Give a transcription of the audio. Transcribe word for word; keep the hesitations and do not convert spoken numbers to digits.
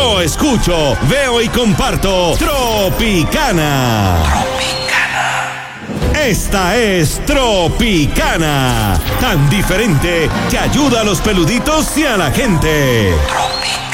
Yo escucho, veo y comparto Tropicana. Tropicana. Esta es Tropicana. Tan diferente que ayuda a los peluditos y a la gente. Tropicana.